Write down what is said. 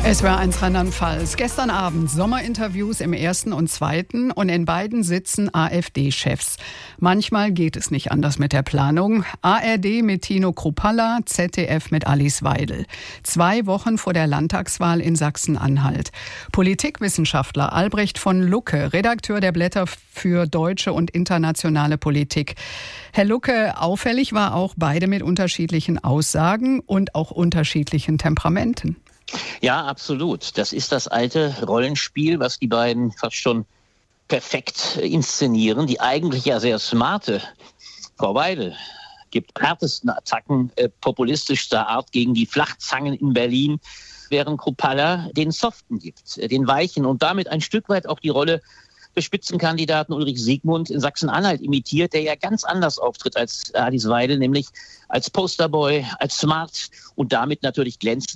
Es war eins Rheinland-Pfalz. Gestern Abend Sommerinterviews im ersten und zweiten und in beiden sitzen AfD-Chefs. Manchmal geht es nicht anders mit der Planung. ARD mit Tino Kruppalla, ZDF mit Alice Weidel. 2 Wochen vor der Landtagswahl in Sachsen-Anhalt. Politikwissenschaftler Albrecht von Lucke, Redakteur der Blätter für deutsche und internationale Politik. Herr Lucke, auffällig war auch beide mit unterschiedlichen Aussagen und auch unterschiedlichen Temperamenten. Ja, absolut. Das ist das alte Rollenspiel, was die beiden fast schon perfekt inszenieren. Die eigentlich ja sehr smarte Frau Weidel gibt härtesten Attacken populistischster Art gegen die Flachzangen in Berlin, während Kruppalla den soften gibt, den weichen und damit ein Stück weit auch die Rolle des Spitzenkandidaten Ulrich Siegmund in Sachsen-Anhalt imitiert, der ja ganz anders auftritt als Alice Weidel, nämlich als Posterboy, als smart und damit natürlich glänzend